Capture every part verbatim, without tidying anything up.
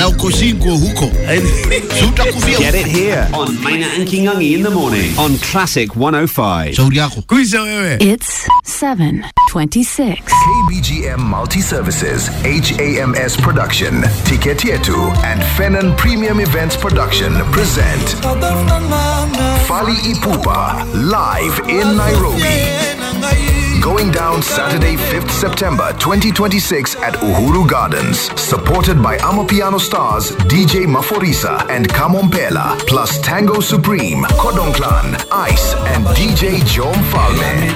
Na uko single huko. Utakufia. Get it here on Maina and Kingangi in the morning on Classic one oh five. Shauri yako. Kuisha wewe. It's seven twenty-six. K B G M Multi-Services, H A M S Production, Ticket Yetu, and Fenon Premium Events Production present Fali Ipupa live in Nairobi. Going down Saturday, fifth September twenty twenty-six at Uhuru Gardens. Supported by Amapiano stars D J Maforisa and Kamompela, plus Tango Supreme, Kodong Clan, Ice, and D J Jom Falme.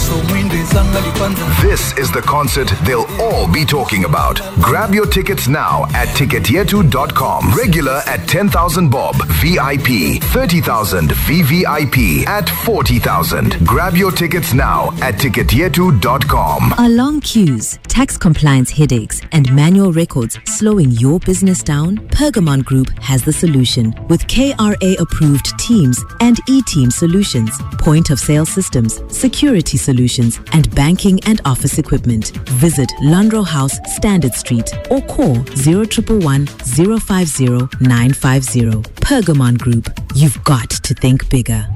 This is the concert they'll all be talking about. Grab your tickets now at ticket yetu dot com. Regular at ten thousand bob, V I P thirty thousand, V V I P at forty thousand. Grab your tickets now at ticket yetu dot com. Are long queues, tax compliance headaches, and manual records slowing your business down? Pergamon Group has the solution with K R A-approved teams and e-team solutions, point-of-sale systems, security solutions, and banking and office equipment. Visit Lundrow House, Standard Street, or call zero one one one, zero five zero, nine five zero. Pergamon Group, you've got to think bigger.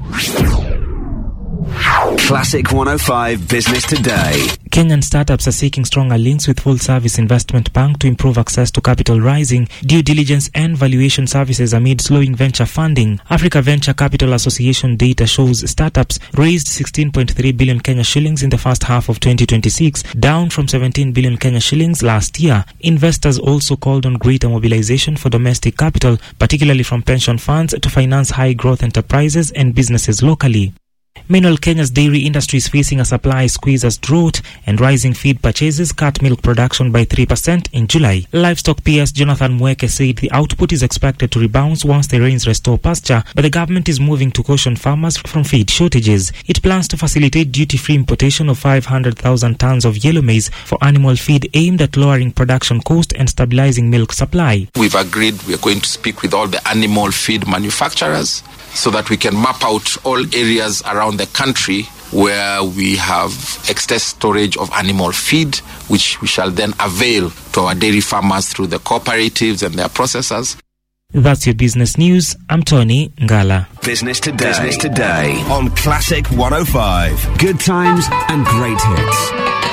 Classic one oh five Business Today. Kenyan startups are seeking stronger links with full-service investment bank to improve access to capital rising, due diligence and valuation services amid slowing venture funding. Africa Venture Capital Association data shows startups raised sixteen point three billion Kenya shillings in the first half of twenty twenty-six, down from seventeen billion Kenya shillings last year. Investors also called on greater mobilization for domestic capital, particularly from pension funds, to finance high-growth enterprises and businesses locally. Meanwhile, Kenya's dairy industry is facing a supply squeeze as drought and rising feed purchases cut milk production by three percent in July. Livestock P S Jonathan Mweke said the output is expected to rebound once the rains restore pasture, but the government is moving to caution farmers from feed shortages. It plans to facilitate duty-free importation of five hundred thousand tons of yellow maize for animal feed aimed at lowering production cost and stabilizing milk supply. We've agreed we are going to speak with all the animal feed manufacturers so that we can map out all areas around the country where we have excess storage of animal feed, which we shall then avail to our dairy farmers through the cooperatives and their processors. That's your business news. I'm Tony Ngala. Business Today. Business Today on Classic one oh five. Good times and great hits.